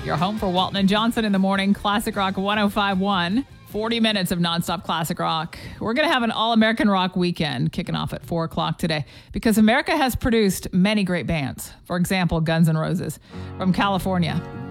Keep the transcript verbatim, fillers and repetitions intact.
Your home for Walton and Johnson in the morning. Classic Rock one oh five point one. forty minutes of nonstop classic rock. We're going to have an all-American rock weekend kicking off at four o'clock today because America has produced many great bands. For example, Guns N' Roses from California.